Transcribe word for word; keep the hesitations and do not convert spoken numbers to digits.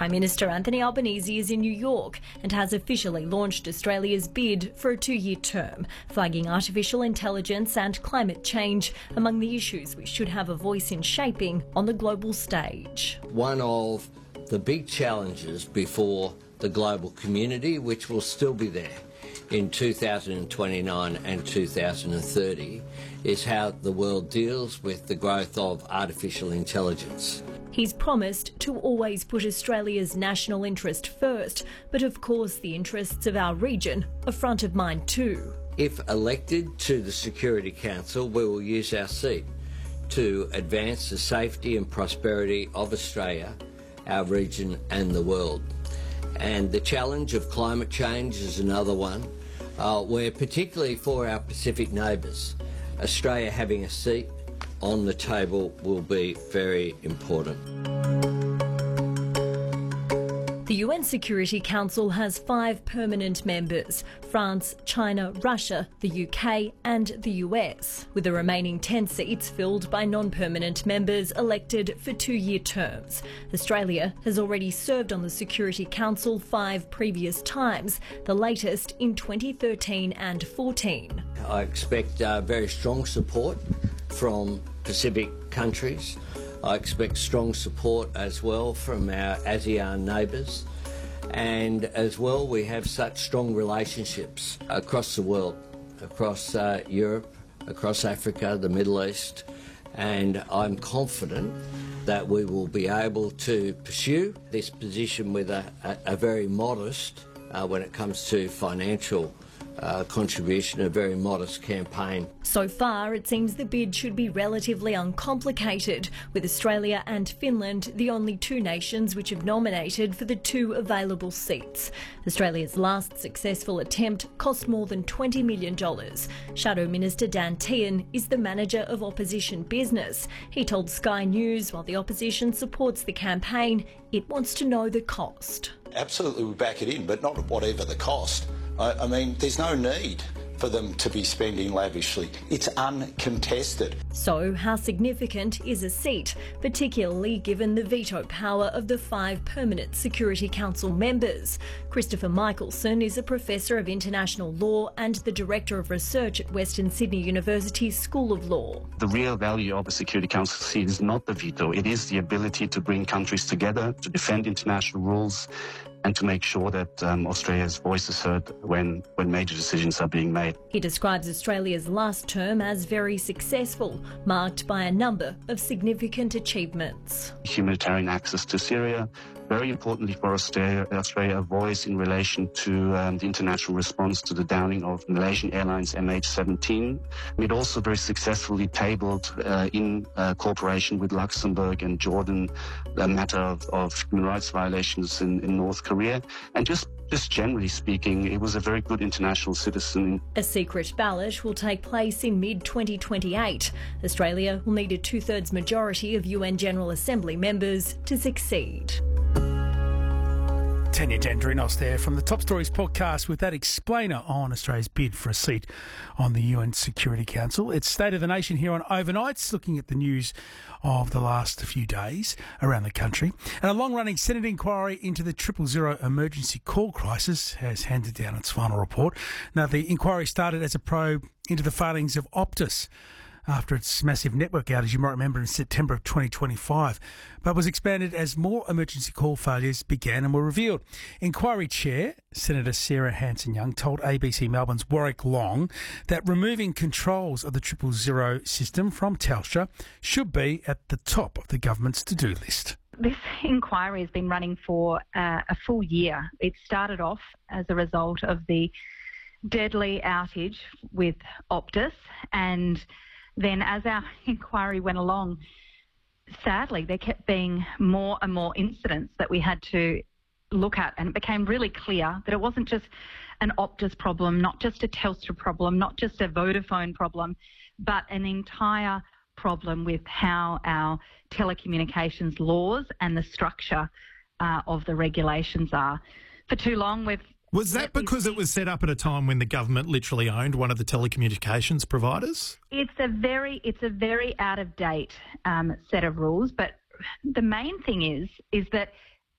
Prime Minister Anthony Albanese is in New York and has officially launched Australia's bid for a two-year term, flagging artificial intelligence and climate change among the issues we should have a voice in shaping on the global stage. One of the big challenges before the global community, which will still be there in two thousand twenty-nine and two thousand thirty, is how the world deals with the growth of artificial intelligence. He's promised to always put Australia's national interest first, but of course the interests of our region are front of mind too. If elected to the Security Council, we will use our seat to advance the safety and prosperity of Australia, our region and the world. And the challenge of climate change is another one, uh, where particularly for our Pacific neighbours, Australia having a seat on the table will be very important. The U N Security Council has five permanent members: France, China, Russia, the U K and the U S, with the remaining ten seats filled by non-permanent members elected for two-year terms. Australia has already served on the Security Council five previous times, the latest in twenty thirteen and fourteen. I expect uh, very strong support from Pacific countries. I expect strong support as well from our ASEAN neighbours, and as well we have such strong relationships across the world, across uh, Europe, across Africa, the Middle East, and I'm confident that we will be able to pursue this position with a, a, a very modest, uh, when it comes to financial Uh, contribution, a very modest campaign. So far, it seems the bid should be relatively uncomplicated, with Australia and Finland the only two nations which have nominated for the two available seats. Australia's last successful attempt cost more than twenty million dollars. Shadow Minister Dan Tehan is the manager of opposition business. He told Sky News while the opposition supports the campaign, it wants to know the cost. Absolutely, we back it in, but not at whatever the cost. I, I mean, there's no need for them to be spending lavishly. It's uncontested. So how significant is a seat, particularly given the veto power of the five permanent Security Council members? Christopher Michelson is a professor of international law and the director of research at Western Sydney University's School of Law. The real value of a Security Council seat is not the veto. It is the ability to bring countries together, to defend international rules, and to make sure that um, Australia's voice is heard when, when major decisions are being made. He describes Australia's last term as very successful, marked by a number of significant achievements. Humanitarian access to Syria, very importantly for Australia, Australia a voice in relation to um, the international response to the downing of Malaysian Airlines M H seventeen. It also very successfully tabled uh, in uh, cooperation with Luxembourg and Jordan a matter of, of human rights violations in, in North Korea. And just Just generally speaking, it was a very good international citizen. A secret ballot will take place in mid twenty twenty-eight. Australia will need a two-thirds majority of U N General Assembly members to succeed. Tanya Dendrinos there from the Top Stories podcast with that explainer on Australia's bid for a seat on the U N Security Council. It's State of the Nation here on Overnights, looking at the news of the last few days around the country. And a long-running Senate inquiry into the triple zero emergency call crisis has handed down its final report. Now, the inquiry started as a probe into the failings of Optus after its massive network outage, you might remember, in September of twenty twenty-five, but was expanded as more emergency call failures began and were revealed. Inquiry Chair, Senator Sarah Hanson-Young, told A B C Melbourne's Warwick Long that removing controls of the triple zero system from Telstra should be at the top of the government's to-do list. This inquiry has been running for uh, a full year. It started off as a result of the deadly outage with Optus, and then as our inquiry went along, sadly, there kept being more and more incidents that we had to look at, and it became really clear that it wasn't just an Optus problem, not just a Telstra problem, not just a Vodafone problem, but an entire problem with how our telecommunications laws and the structure uh, of the regulations are. For too long, we've Was that because it was set up at a time when the government literally owned one of the telecommunications providers? It's a very, it's a very out of date um, set of rules. But the main thing is, is that